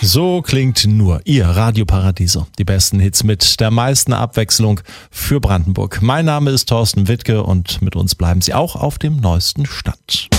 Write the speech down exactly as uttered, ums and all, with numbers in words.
So klingt nur Ihr Radio Paradiso. Die besten Hits mit der meisten Abwechslung für Brandenburg. Mein Name ist Thorsten Wittke und mit uns bleiben Sie auch auf dem neuesten Stand.